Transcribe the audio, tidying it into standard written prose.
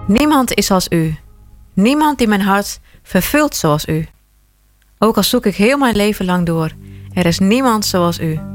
Niemand is als u. Niemand die mijn hart vervult zoals u. Ook al zoek ik heel mijn leven lang door, er is niemand zoals u.